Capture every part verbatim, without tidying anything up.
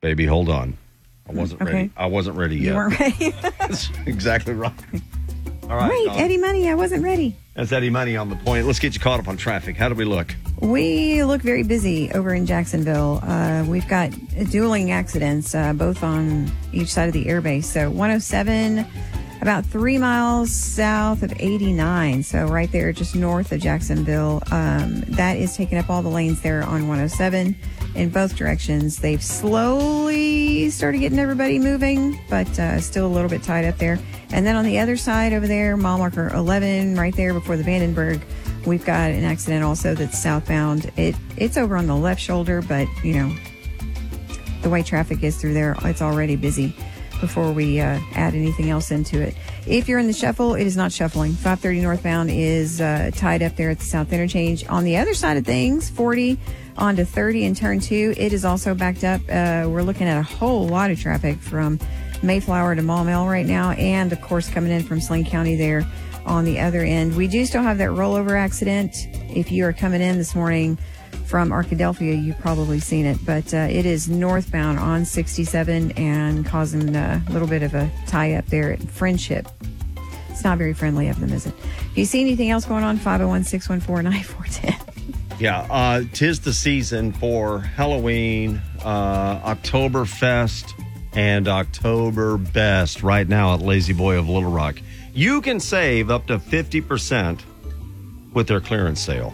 Baby, hold on. I wasn't okay. ready. I wasn't ready yet. You weren't ready? That's exactly right. All right. Wait, Dawn. Eddie Money, I wasn't ready. That's Eddie Money on the point. Let's get you caught up on traffic. How do we look? We look very busy over in Jacksonville. Uh, we've got dueling accidents, uh, both on each side of the airbase. So one oh seven, about three miles south of eighty-nine. So right there, just north of Jacksonville. Um, that is taking up all the lanes there on one oh seven in both directions. They've slowly started getting everybody moving, but uh, still a little bit tied up there. And then on the other side over there, mile marker eleven, right there before the Vandenberg, we've got an accident also that's southbound. It It's over on the left shoulder, but, you know, the way traffic is through there, it's already busy before we uh, add anything else into it. If you're in the shuffle, it is not shuffling. five thirty northbound is uh, tied up there at the South Interchange. On the other side of things, forty onto thirty in turn two, it is also backed up. Uh, we're looking at a whole lot of traffic from Mayflower to Maumelle right now, and of course coming in from Sling County there on the other end. We do still have that rollover accident. If you are coming in this morning from Arkadelphia, you've probably seen it, but uh, it is northbound on sixty-seven and causing a little bit of a tie up there at Friendship. It's not very friendly of them, is it? If you see anything else going on, five oh one, six one four, nine four one zero. Yeah, uh, 'tis the season for Halloween, uh, Oktoberfest, and Oktoberbest right now at Lazy Boy of Little Rock. You can save up to fifty percent with their clearance sale.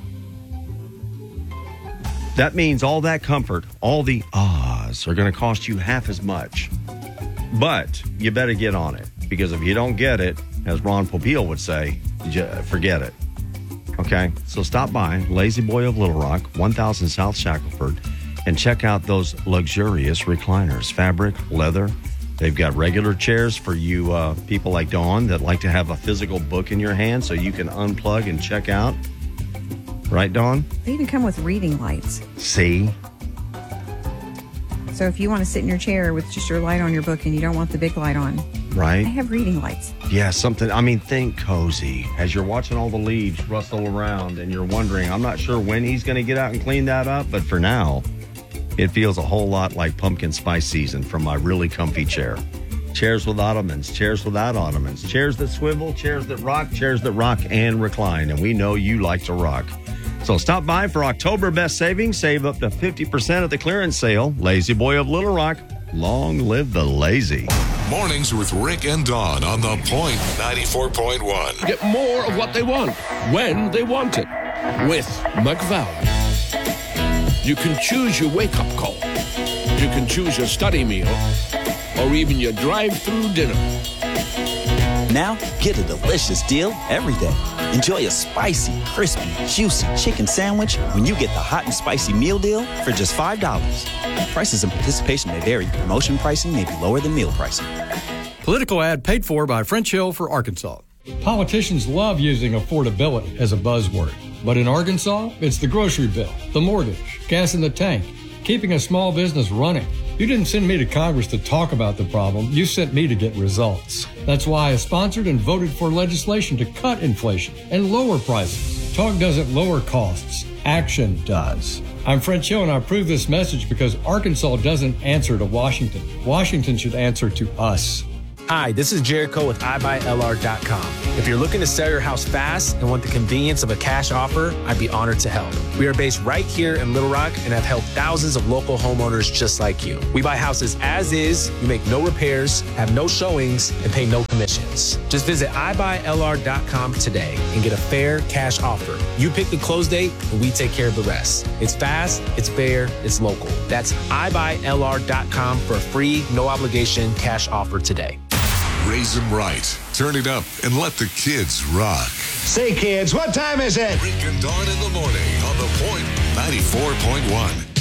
That means all that comfort, all the ahs are going to cost you half as much. But you better get on it, because if you don't get it, as Ron Popeil would say, forget it. Okay, so stop by Lazy Boy of Little Rock, one thousand South Shackelford, and check out those luxurious recliners, fabric, leather. They've got regular chairs for you uh, people like Dawn that like to have a physical book in your hand so you can unplug and check out. Right, Dawn? They even come with reading lights. See? So if you want to sit in your chair with just your light on your book and you don't want the big light on, right? they have reading lights. Yeah, something. I mean, think cozy. As you're watching all the leaves rustle around and you're wondering, I'm not sure when he's going to get out and clean that up, but for now, it feels a whole lot like pumpkin spice season from my really comfy chair. Chairs with ottomans, chairs without ottomans, chairs that swivel, chairs that rock, chairs that rock and recline. And we know you like to rock. So stop by for October Best Savings. Save up to fifty percent at the clearance sale. Lazy Boy of Little Rock. Long live the lazy. Mornings with Rick and Dawn on The Point ninety-four point one. Get more of what they want, when they want it. With McValue. You can choose your wake-up call. You can choose your study meal. Or even your drive-through dinner. Now, get a delicious deal every day. Enjoy a spicy, crispy, juicy chicken sandwich when you get the hot and spicy meal deal for just five dollars. Prices and participation may vary. Promotion pricing may be lower than meal pricing. Political ad paid for by French Hill for Arkansas. Politicians love using affordability as a buzzword. But in Arkansas, it's the grocery bill, the mortgage, gas in the tank, keeping a small business running. You didn't send me to Congress to talk about the problem. You sent me to get results. That's why I sponsored and voted for legislation to cut inflation and lower prices. Talk doesn't lower costs. Action does. I'm French Hill, and I approve this message because Arkansas doesn't answer to Washington. Washington should answer to us. Hi, this is Jericho with i buy L R dot com. If you're looking to sell your house fast and want the convenience of a cash offer, I'd be honored to help. We are based right here in Little Rock and have helped thousands of local homeowners just like you. We buy houses as is, you make no repairs, have no showings, and pay no commissions. Just visit i buy L R dot com today and get a fair cash offer. You pick the close date and we take care of the rest. It's fast, it's fair, it's local. That's i buy L R dot com for a free, no obligation cash offer today. Raise them right. Turn it up and let the kids rock. Say, kids, what time is it? Rick and Dawn in the morning on The Point ninety-four point one.